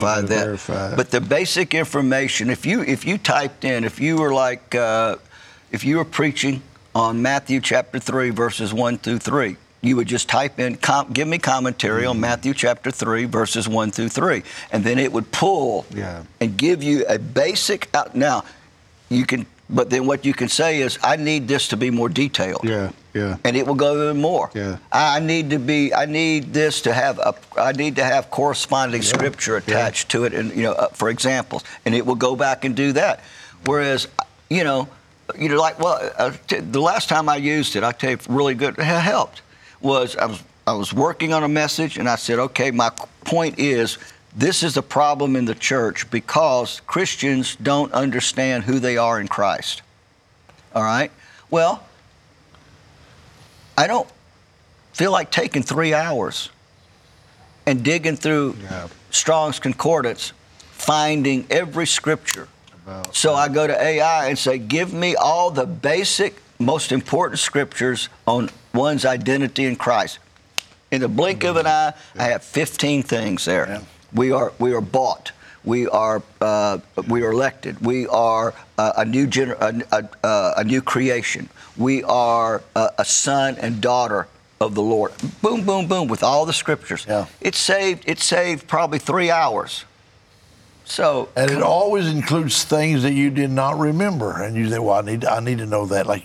that. Verify it. But the basic information, if you typed in, if you were like, if you were preaching on Matthew chapter 3, verses 1 through 3, you would just type in, give me commentary on Matthew chapter 3, verses 1 through 3. And then it would pull and give you a basic, now, you can, but then what you can say is, I need this to be more detailed. Yeah. And it will go even more. Yeah. I need this to have I need to have corresponding scripture attached to it, and for examples, and it will go back and do that. Whereas, like, well, the last time I used it, I tell you, really good, it helped. Was I was working on a message, and I said, okay, my point is, this is a problem in the church because Christians don't understand who they are in Christ. All right? Well, I don't feel like taking 3 hours and digging through Strong's Concordance, finding every scripture. So I go to AI and say, give me all the basic, most important scriptures on one's identity in Christ. In the blink of an eye, I have 15 things there. Yeah. We are bought. We are elected. We are a new creation. We are a son and daughter of the Lord. Boom, boom, boom, with all the scriptures. Yeah. It saved probably 3 hours. So, and it always includes things that you did not remember, and you say, "Well, I need to know that." Like